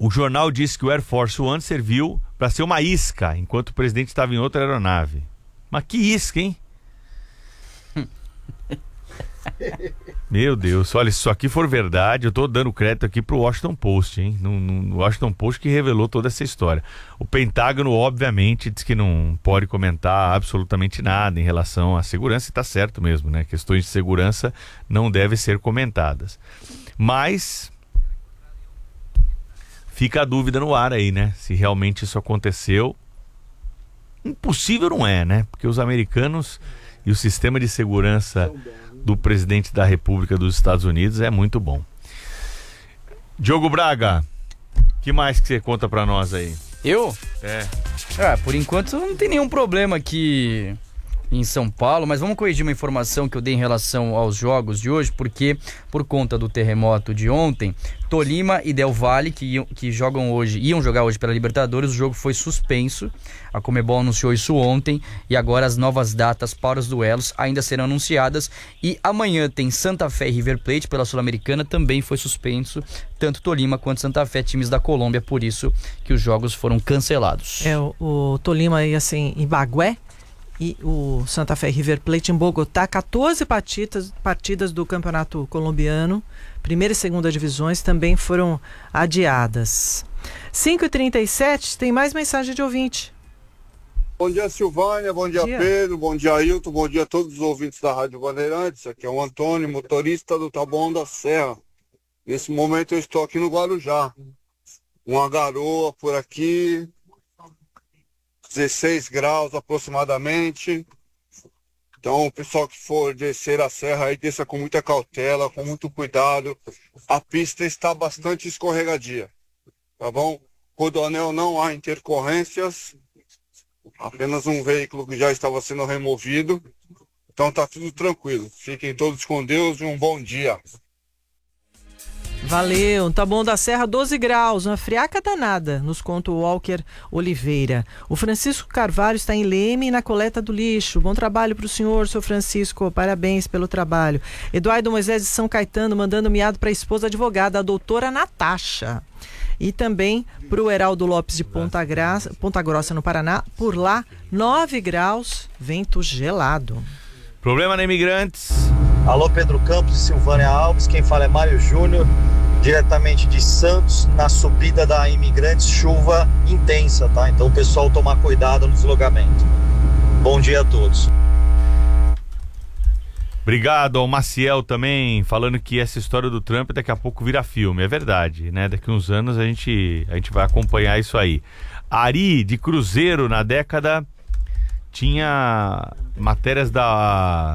O jornal disse que o Air Force One serviu para ser uma isca, enquanto o presidente estava em outra aeronave. Mas que isca, hein? Meu Deus, olha, se isso aqui for verdade, eu tô dando crédito aqui pro Washington Post, hein? No Washington Post que revelou toda essa história. O Pentágono, obviamente, diz que não pode comentar absolutamente nada em relação à segurança, e tá certo mesmo, né? Questões de segurança não devem ser comentadas. Mas fica a dúvida no ar aí, né? Se realmente isso aconteceu. Impossível não é, né? Porque os americanos e o sistema de segurança do presidente da República dos Estados Unidos é muito bom. Diogo Braga, que mais que você conta pra nós aí? Eu? É. Por enquanto não tem nenhum problema aqui em São Paulo, mas vamos corrigir uma informação que eu dei em relação aos jogos de hoje, porque por conta do terremoto de ontem, Tolima e Del Valle, que iam jogar hoje pela Libertadores, o jogo foi suspenso. A Conmebol anunciou isso ontem e agora as novas datas para os duelos ainda serão anunciadas. E amanhã tem Santa Fé e River Plate pela Sul-Americana, também foi suspenso, tanto Tolima quanto Santa Fé, times da Colômbia, por isso que os jogos foram cancelados. O Tolima ia assim em Bagué, e o Santa Fé River Plate em Bogotá, 14 partidas do Campeonato Colombiano, primeira e segunda divisões, também foram adiadas. 5h37, tem mais mensagem de ouvinte. Bom dia, Silvânia, bom dia, Pedro, bom dia, Ailton, bom dia a todos os ouvintes da Rádio Bandeirantes. Aqui é o Antônio, motorista do Taboão da Serra. Nesse momento eu estou aqui no Guarujá. Uma garoa por aqui, 16 graus aproximadamente. Então, o pessoal que for descer a serra aí, desça com muita cautela, com muito cuidado. A pista está bastante escorregadia, tá bom? Rodoanel não há intercorrências, apenas um veículo que já estava sendo removido. Então tá tudo tranquilo. Fiquem todos com Deus e um bom dia. Valeu, Taboão da Serra, 12 graus, uma friaca danada, nos conta o Walker Oliveira. O Francisco Carvalho está em Leme na coleta do lixo. Bom trabalho para o senhor, seu Francisco, parabéns pelo trabalho. Eduardo Moisés de São Caetano mandando miado para a esposa advogada, a doutora Natasha. E também para o Heraldo Lopes de Ponta Grossa, no Paraná, por lá 9 graus, vento gelado. Problema na Imigrantes. Alô, Pedro Campos e Silvânia Alves, quem fala é Mário Júnior, diretamente de Santos, na subida da Imigrantes, chuva intensa, tá? Então o pessoal tomar cuidado no deslocamento. Bom dia a todos. Obrigado ao Maciel também, falando que essa história do Trump daqui a pouco vira filme, é verdade, né? Daqui uns anos a gente vai acompanhar isso aí. Ari, de Cruzeiro, na década, tinha matérias da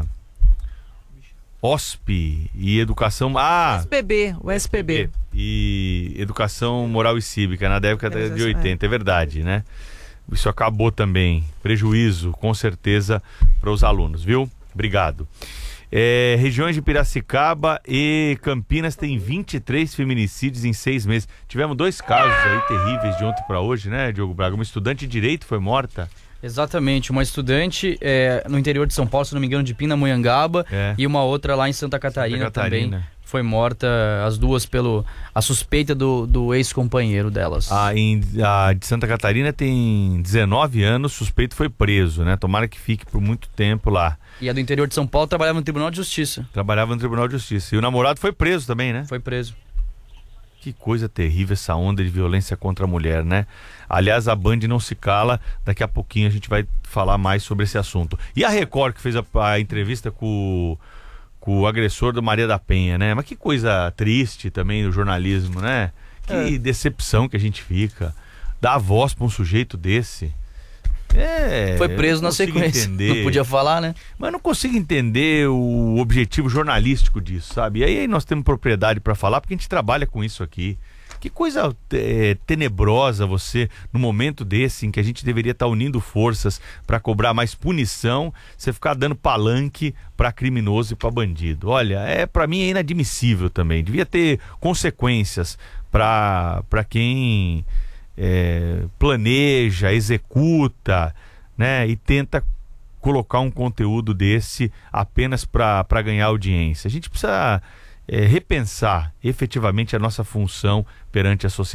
OSP e educação... o SPB. E educação moral e cívica na década de 80, é verdade, né? Isso acabou também. Prejuízo, com certeza, para os alunos, viu? Obrigado. Regiões de Piracicaba e Campinas têm 23 feminicídios em 6 meses. Tivemos 2 casos aí terríveis de ontem para hoje, né, Diogo Braga? Uma estudante de direito foi morta. Exatamente, uma estudante no interior de São Paulo, se não me engano, de Pindamonhangaba, e uma outra lá em Santa Catarina também foi morta, as duas a suspeita do ex-companheiro delas. A de Santa Catarina tem 19 anos, suspeito foi preso, né? Tomara que fique por muito tempo lá. E a do interior de São Paulo trabalhava no Tribunal de Justiça. E o namorado foi preso também, né? Foi preso. Que coisa terrível essa onda de violência contra a mulher, né? Aliás, a Band não se cala, daqui a pouquinho a gente vai falar mais sobre esse assunto. E a Record, que fez a entrevista com o agressor da Maria da Penha, né? Mas que coisa triste também do jornalismo, né? Que decepção que a gente fica. Dar voz para um sujeito desse. Foi preso na sequência. Não podia falar, né? Mas não consigo entender o objetivo jornalístico disso, sabe? E aí nós temos propriedade para falar, porque a gente trabalha com isso aqui. Que coisa tenebrosa você, no momento desse, em que a gente deveria estar unindo forças para cobrar mais punição, você ficar dando palanque para criminoso e para bandido. Olha, para mim é inadmissível também. Devia ter consequências para quem planeja, executa, né, e tenta colocar um conteúdo desse apenas para ganhar audiência. A gente precisa repensar efetivamente a nossa função perante a sociedade.